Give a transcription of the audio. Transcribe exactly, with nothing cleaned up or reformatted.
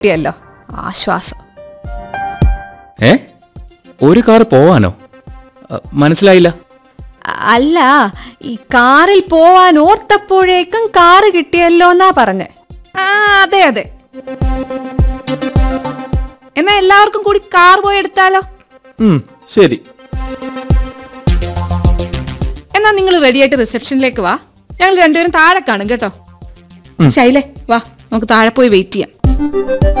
കിട്ടിയല്ലോ, ആശ്വാസം. ഏ ഒരു കാർ പോവാനോ? മനസ്സിലായില്ല. അല്ല, ഈ കാറിൽ പോവാൻ ഓർത്തപ്പോഴേക്കും കാറ് കിട്ടിയല്ലോ എന്നാ പറഞ്ഞേ. ആ അതെ അതെ. എന്നാ എല്ലാവർക്കും കൂടി കാർ പോയി എടുത്താലോ? ശരി. എന്നാ നിങ്ങൾ റെഡിയായിട്ട് റിസപ്ഷനിലേക്ക് വാ, ഞങ്ങൾ രണ്ടുപേരും താഴെ കാണും കേട്ടോ. ശൈലേ വാ, നമുക്ക് താഴെ പോയി വെയിറ്റ് ചെയ്യാം.